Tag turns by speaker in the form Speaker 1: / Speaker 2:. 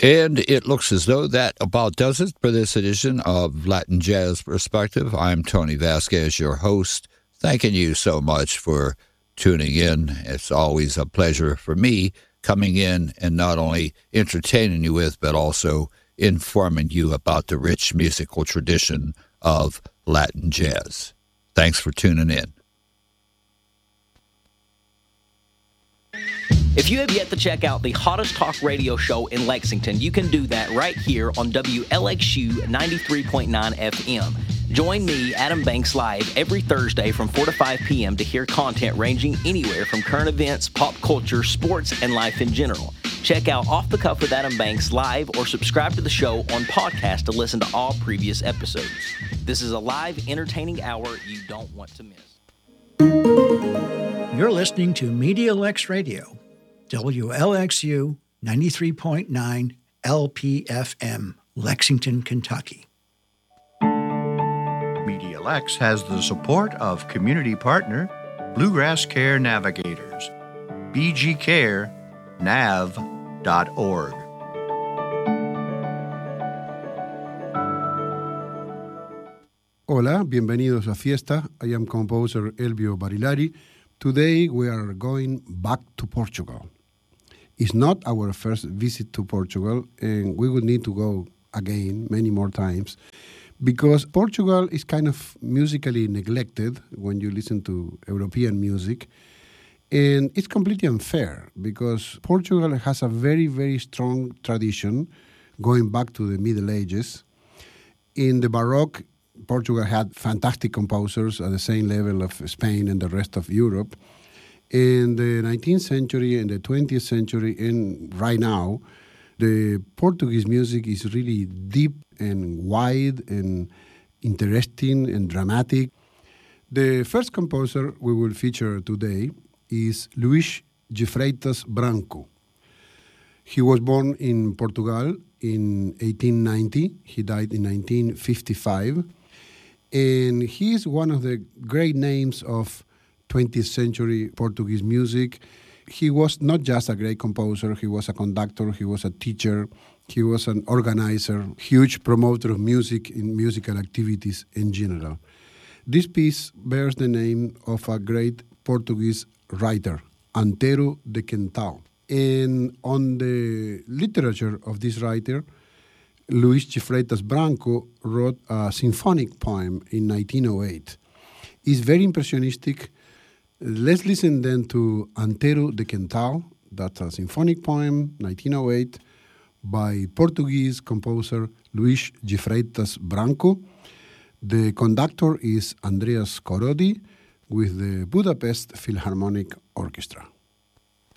Speaker 1: And it looks as though that about does it for this edition of Latin Jazz Perspective. I'm Tony Vasquez, your host, thanking you so much for tuning in. It's always a pleasure for me coming in and not only entertaining you with, but also informing you about the rich musical tradition of Latin jazz. Thanks for tuning in.
Speaker 2: If you have yet to check out the hottest talk radio show in Lexington, you can do that right here on WLXU 93.9 FM. Join me, Adam Banks, live every Thursday from 4 to 5 p.m. to hear content ranging anywhere from current events, pop culture, sports, and life in general. Check out Off the Cuff with Adam Banks live or subscribe to the show on podcast to listen to all previous episodes. This is a live, entertaining hour you don't want to miss.
Speaker 3: You're listening to Media Lex Radio, WLXU 93.9 LPFM, Lexington, Kentucky.
Speaker 4: Media Lex has the support of community partner Bluegrass Care Navigators, bgcarenav.org.
Speaker 5: Hola, bienvenidos a Fiesta. I am composer Elvio Barilari. Today we are going back to Portugal. It's not our first visit to Portugal, and we will need to go again many more times, because Portugal is kind of musically neglected when you listen to European music. And it's completely unfair, because Portugal has a very, very strong tradition going back to the Middle Ages. In the Baroque, Portugal had fantastic composers at the same level of Spain and the rest of Europe. In the 19th century and the 20th century, and right now, the Portuguese music is really deep and wide and interesting and dramatic. The first composer we will feature today is Luís de Freitas Branco. He was born in Portugal in 1890. He died in 1955. And he is one of the great names of 20th century Portuguese music. He was not just a great composer, he was a conductor, he was a teacher, he was an organizer, huge promoter of music in musical activities in general. This piece bears the name of a great Portuguese writer, Antero de Quentão. And on the literature of this writer, Luís de Freitas Branco wrote a symphonic poem in 1908. It's very impressionistic. Let's listen then to Antero de Quentão. That's a symphonic poem, 1908, by Portuguese composer Luís de Freitas Branco. The conductor is Andreas Korody with the Budapest Philharmonic Orchestra.